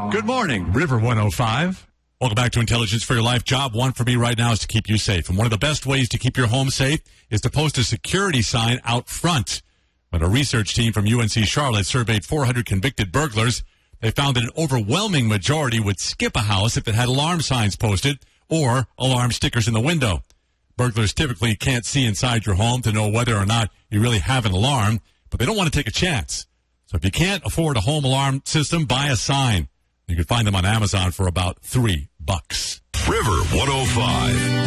Good morning, River 105. Welcome back to Intelligence for Your Life. Job one for me right now is to keep you safe. And one of the best ways to keep your home safe is to post a security sign out front. When a research team from UNC Charlotte surveyed 400 convicted burglars, they found that an overwhelming majority would skip a house if it had alarm signs posted or alarm stickers in the window. Burglars typically can't see inside your home to know whether or not you really have an alarm, but they don't want to take a chance. So if you can't afford a home alarm system, buy a sign. You can find them on Amazon for about $3. River 105.